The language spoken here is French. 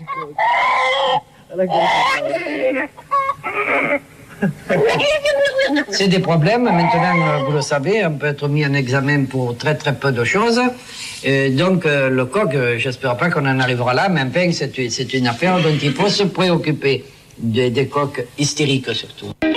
petit coq. À la gueule. C'est des problèmes. Maintenant, vous le savez, on peut être mis en examen pour très très peu de choses. Et donc, le coq, j'espère pas qu'on en arrivera là, mais enfin, c'est une affaire dont il faut se préoccuper. Des coqs hystériques surtout.